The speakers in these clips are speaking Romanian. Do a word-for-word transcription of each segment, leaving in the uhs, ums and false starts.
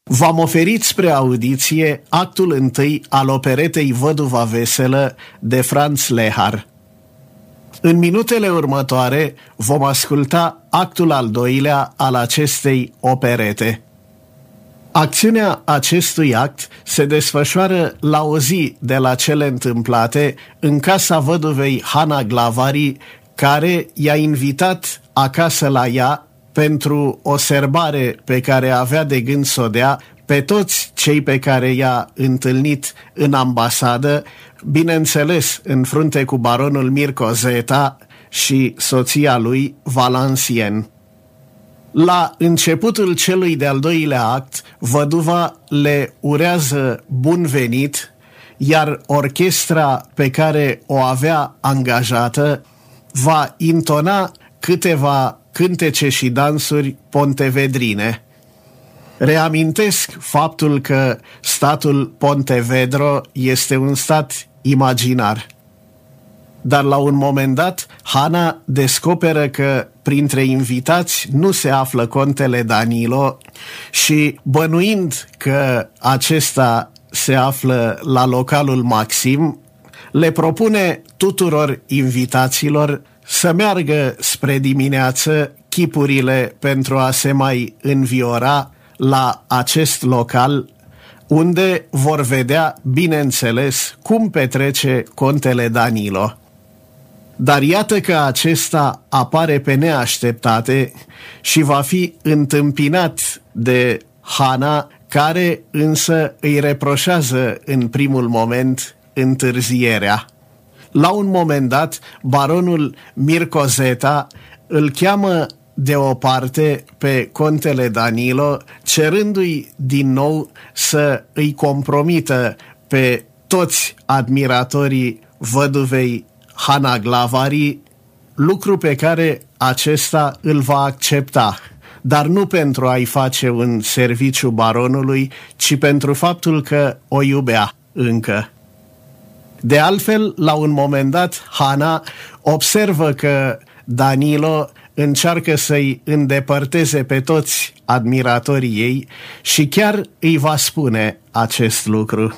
V-am oferit spre audiție actul întâi al operetei Văduva Veselă de Franz Lehár. În minutele următoare vom asculta actul al doilea al acestei operete. Acțiunea acestui act se desfășoară la o zi de la cele întâmplate în casa văduvei Hana Glavari, care i-a invitat acasă la ea pentru o serbare pe care avea de gând să o dea pe toți cei pe care i-a întâlnit în ambasadă, bineînțeles în frunte cu baronul Mirko Zeta și soția lui Valenciennes. La începutul celui de-al doilea act, văduva le urează bun venit, iar orchestra pe care o avea angajată va intona câteva cântece și dansuri pontevedrine. Reamintesc faptul că statul Pontevedro este un stat imaginar. Dar la un moment dat, Hana descoperă că printre invitați nu se află contele Danilo și, bănuind că acesta se află la localul Maxim, le propune tuturor invitaților să meargă spre dimineață chipurile pentru a se mai înviora la acest local, unde vor vedea, bineînțeles, cum petrece contele Danilo. Dar iată că acesta apare pe neașteptate și va fi întâmpinat de Hana, care însă îi reproșează în primul moment întârzierea. La un moment dat, baronul Mirko Zeta îl cheamă de o parte pe contele Danilo, cerându-i din nou să îi compromită pe toți admiratorii văduvei Hana Glavari, lucru pe care acesta îl va accepta, dar nu pentru a-i face un serviciu baronului, ci pentru faptul că o iubea încă. De altfel, la un moment dat, Hana observă că Danilo încearcă să-i îndepărteze pe toți admiratorii ei și chiar îi va spune acest lucru.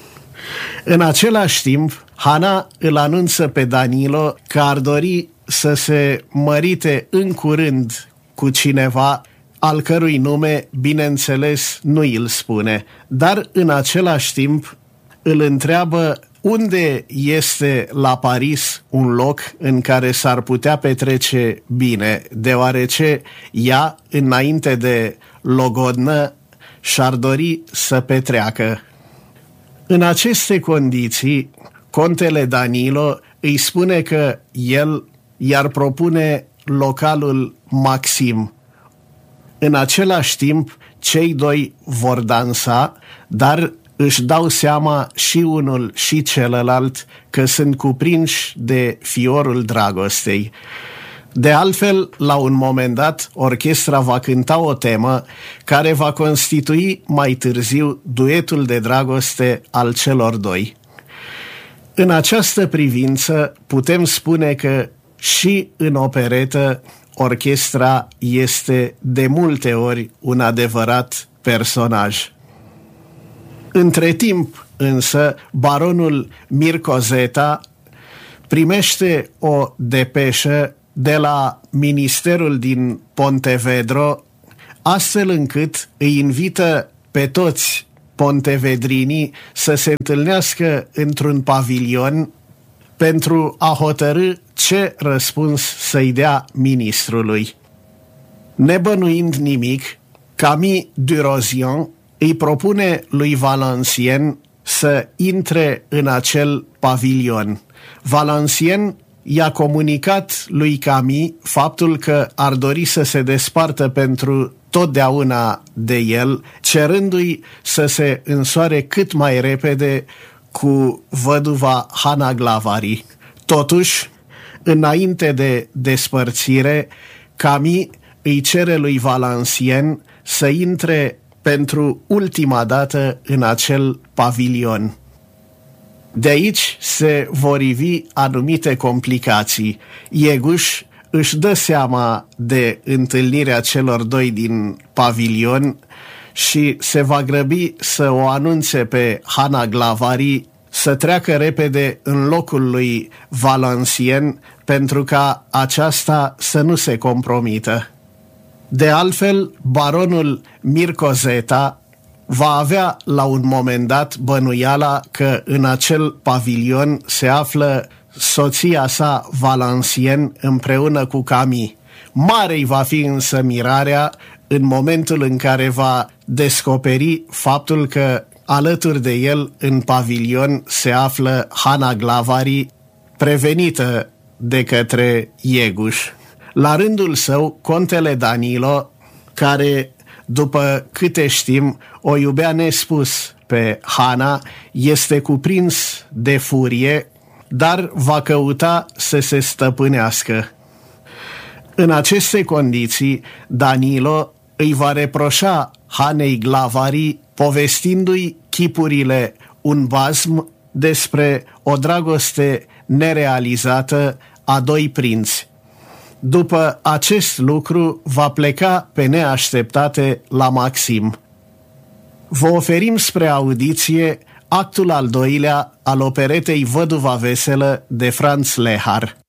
În același timp, Hana îl anunță pe Danilo că ar dori să se mărite în curând cu cineva al cărui nume, bineînțeles, nu îl spune, dar în același timp îl întreabă unde este la Paris un loc în care s-ar putea petrece bine, deoarece ea, înainte de logodnă, și-ar dori să petreacă. În aceste condiții, contele Danilo îi spune că el i-ar propune localul Maxim. În același timp, cei doi vor dansa, dar își dau seama și unul și celălalt că sunt cuprinși de fiorul dragostei. De altfel, la un moment dat, orchestra va cânta o temă care va constitui mai târziu duetul de dragoste al celor doi. În această privință putem spune că și în operetă orchestra este de multe ori un adevărat personaj. Între timp, însă, baronul Mirko Zeta primește o depeșă de la ministerul din Pontevedro, astfel încât îi invită pe toți pontevedrinii să se întâlnească într-un pavilion pentru a hotărî ce răspuns să-i dea ministrului. Nebănuind nimic, Camille Durozian îi propune lui Valenciennes să intre în acel pavilion. Valenciennes i-a comunicat lui Camille faptul că ar dori să se despartă pentru totdeauna de el, cerându-i să se însoare cât mai repede cu văduva Hana Glavari. Totuși, înainte de despărțire, Camille îi cere lui Valenciennes să intre pentru ultima dată în acel pavilion. De aici se vor ivi anumite complicații. Ieguș își dă seama de întâlnirea celor doi din pavilion și se va grăbi să o anunțe pe Hana Glavari să treacă repede în locul lui Valenciennes pentru ca aceasta să nu se compromită. De altfel, baronul Mircea Zeta va avea la un moment dat bănuiala că în acel pavilion se află soția sa Valenciennes împreună cu Camille. Mare-i va fi însă mirarea în momentul în care va descoperi faptul că alături de el în pavilion se află Hana Glavari, prevenită de către Ieguș. La rândul său, contele Danilo, care, după câte știm, o iubea nespus pe Hana, este cuprins de furie, dar va căuta să se stăpânească. În aceste condiții, Danilo îi va reproșa Hanei Glavari, povestindu-i chipurile un basm despre o dragoste nerealizată a doi prinți. După acest lucru va pleca pe neașteptate la Maxim. Vă oferim spre audiție actul al doilea al operetei Văduva Veselă de Franz Lehár.